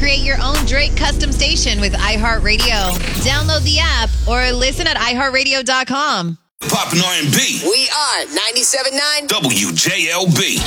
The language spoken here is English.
Create your own Drake custom station with iHeartRadio. Download the app or listen at iHeartRadio.com. Poppin' R&B. We are 97.9 WJLB.